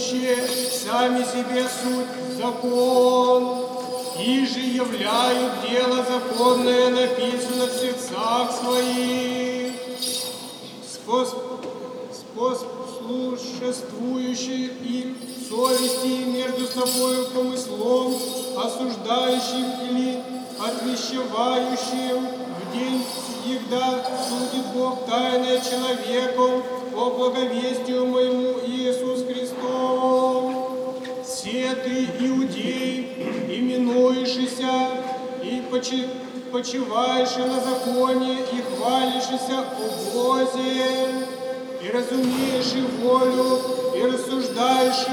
имеющие сами себе суть закон, и же являют дело законное, написано в сердцах своих, способствующие им совести между собою помыслом, осуждающим или отвещевающим в день, когда судит Бог тайное человеком по благовестию моему Иисус Христом. Все ты, иудей, именуешься и почиваешь на законе, и хвалишься о Бозе, и разумеешь и волю, и рассуждаешь